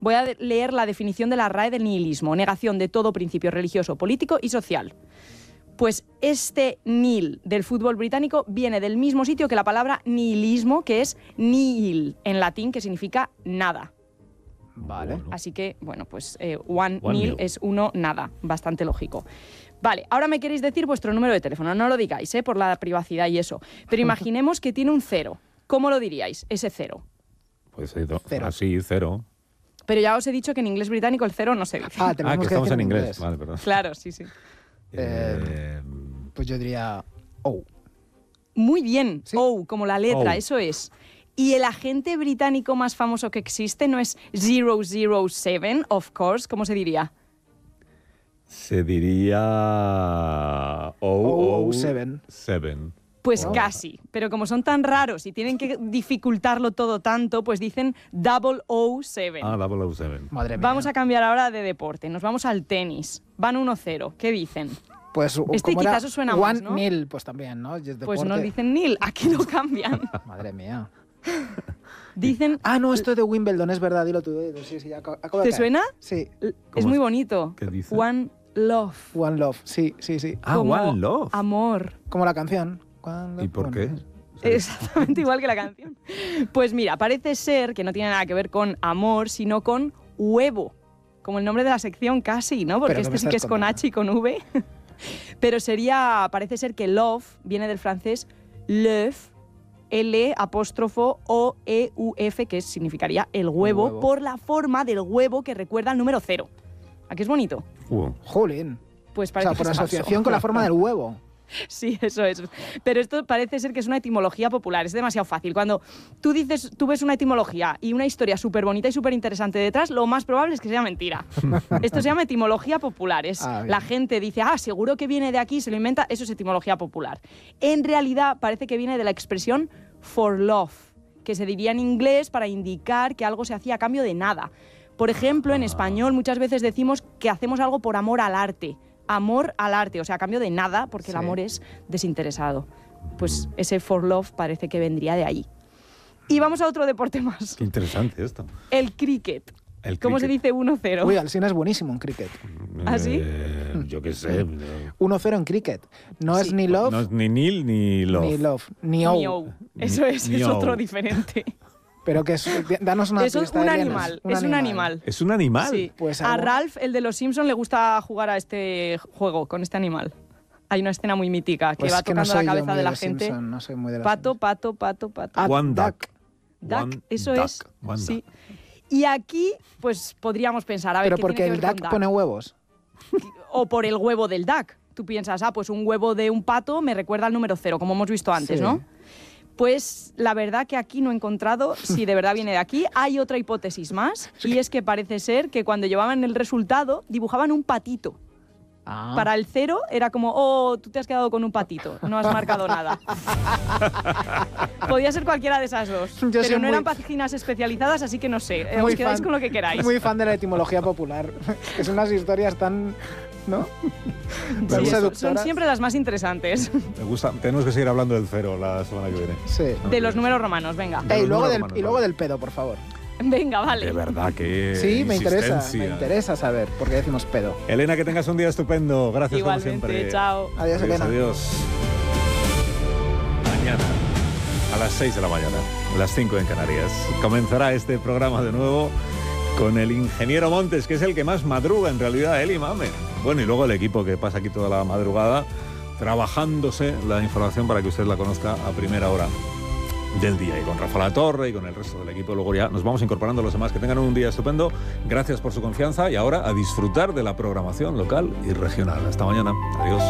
Voy a leer la definición de la RAE del nihilismo: negación de todo principio religioso, político y social. Pues este nil del fútbol británico viene del mismo sitio que la palabra nihilismo, que es nihil en latín, que significa nada. Vale. Así que, bueno, pues one nil es uno, nada. Bastante lógico. Vale, ahora me queréis decir vuestro número de teléfono. No lo digáis, por la privacidad y eso. Pero imaginemos que tiene un 0. ¿Cómo lo diríais, ese 0? Pues así, 0. Pero ya os he dicho que en inglés británico el 0 no se dice. Que estamos en inglés. Vale, perdón. Claro, sí. Pues yo diría O. Muy bien, ¿sí? O, como la letra, O. Eso es. Y el agente británico más famoso que existe no es 007, of course, ¿cómo se diría? Se diría 007. Pues casi, pero como son tan raros y tienen que dificultarlo todo tanto, pues dicen 007. 007. Madre mía. Vamos a cambiar ahora de deporte, nos vamos al tenis. Van 1-0, ¿qué dicen? Pues este quizás os suena más, ¿no? 1-0, pues también, ¿no? Pues no dicen nil, aquí lo cambian. Madre mía. Dicen... no, esto de Wimbledon, es verdad, dilo tú. Sí, acabo de ¿Te caer. suena? Sí. Es muy bonito. ¿Qué dice? One Love. One Love, sí. Como One Love. Amor. Como la canción. ¿Y por qué? Exactamente igual que la canción. Pues mira, parece ser que no tiene nada que ver con amor, sino con huevo. Como el nombre de la sección casi, ¿no? Porque este sí que es con H y con V. Pero parece ser que love viene del francés l'œuf, L''O''E''U''F, que significaría el huevo, por la forma del huevo que recuerda al número 0. ¿A qué es bonito? Jolín. Pues parece por que es asociación falso. con la forma del huevo. Sí, eso es. Pero esto parece ser que es una etimología popular, es demasiado fácil. Cuando tú ves una etimología y una historia súper bonita y súper interesante detrás, lo más probable es que sea mentira. Esto se llama etimología popular. La gente dice, seguro que viene de aquí, se lo inventa, eso es etimología popular. En realidad parece que viene de la expresión for love, que se diría en inglés para indicar que algo se hacía a cambio de nada. Por ejemplo, en español muchas veces decimos que hacemos algo por amor al arte. Amor al arte, o sea, a cambio de nada, porque el amor es desinteresado. Pues ese for love parece que vendría de ahí. Y vamos a otro deporte más. Qué interesante esto. El cricket. ¿Cómo se dice 1-0? Uy, Alsina es buenísimo en cricket. ¿Ah, sí? Yo qué sé. 1-0 en cricket. No es ni love. No es ni nil ni love. Ni love. Ni O. Ni O. Eso es otro diferente. Pero que danos una pista. Es un animal. ¿Es un animal? Sí. Pues a Ralph, el de los Simpsons, le gusta jugar a este juego con este animal. Hay una escena muy mítica que va tocando la cabeza de la gente. Simpson, no soy muy de los pato. One duck. Eso es. Sí. Y aquí, pues podríamos pensar, a ver, pero ¿qué porque tiene que el ver duck con pone huevos. O por el huevo del duck. Tú piensas, pues un huevo de un pato me recuerda al número 0, como hemos visto antes, Sí. ¿no? Pues la verdad que aquí no he encontrado si de verdad viene de aquí. Hay otra hipótesis más, y es que parece ser que cuando llevaban el resultado dibujaban un patito. Para el 0 era como, tú te has quedado con un patito, no has marcado nada. Podía ser cualquiera de esas dos, pero no eran páginas especializadas, así que no sé, os quedáis con lo que queráis. Muy fan de la etimología popular, que son unas historias tan... ¿no? Sí, son siempre las más interesantes. Me gusta. Tenemos que seguir hablando del 0 la semana que viene. Sí. De los números romanos, venga. Y luego del pedo, por favor. Venga, vale. De verdad que sí, me interesa saber por qué decimos pedo. Elena, que tengas un día estupendo. Gracias. Igualmente, como siempre. Chao. Adiós, Elena. Adiós. Mañana, a las 6 de la mañana, las 5 en Canarias, comenzará este programa de nuevo con el ingeniero Montes, que es el que más madruga en realidad, él y Mame. Bueno, y luego el equipo que pasa aquí toda la madrugada trabajándose la información para que usted la conozca a primera hora del día. Y con Rafa La Torre y con el resto del equipo luego ya nos vamos incorporando los demás. Que tengan un día estupendo. Gracias por su confianza y ahora a disfrutar de la programación local y regional. Hasta mañana. Adiós.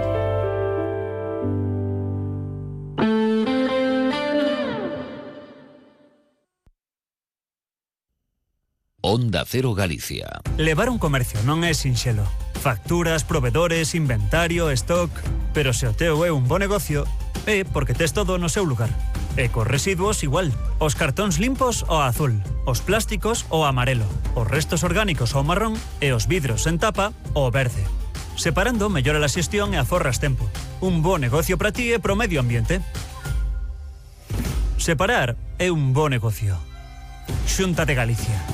Onda Cero Galicia. Levar un comercio non é sinxelo. Facturas, provedores, inventario, stock... Pero se o teu é un bo negocio, é porque tes todo no seu lugar. E cos residuos igual. Os cartóns limpos ao azul, os plásticos ao amarelo, os restos orgánicos ao marrón e os vidros en tapa ao verde. Separando mellora a xestión e aforras tempo. Un bo negocio para ti e pro medio ambiente. Separar é un bo negocio. Xunta de Galicia.